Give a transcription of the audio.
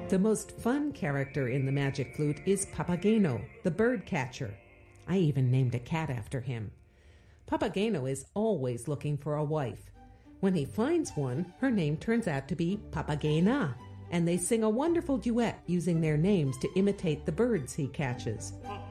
The most fun character in the magic flute is Papageno, the bird catcher. I even named a cat after him. Papageno is always looking for a wife. When he finds one, her name turns out to be Papagena, and they sing a wonderful duet using their names to imitate the birds he catches.